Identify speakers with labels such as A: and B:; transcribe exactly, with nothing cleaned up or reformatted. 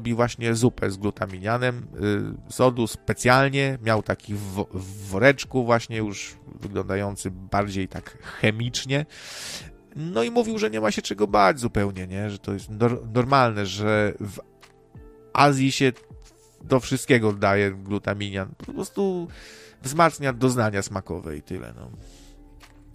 A: robi właśnie zupę z glutaminianem sodu specjalnie, miał taki w, w woreczku właśnie już wyglądający bardziej tak chemicznie, no i mówił, że nie ma się czego bać zupełnie, nie, że to jest nor- normalne, że w Azji się do wszystkiego daje glutaminian, po prostu wzmacnia doznania smakowe i tyle, no.